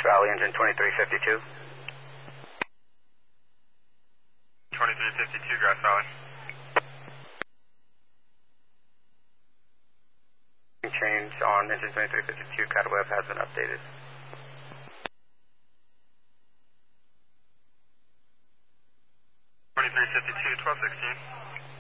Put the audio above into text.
Valley, engine 2352. 2352, Grass Valley. Change on engine 2352, CATWeb has been updated. 2352, 1216.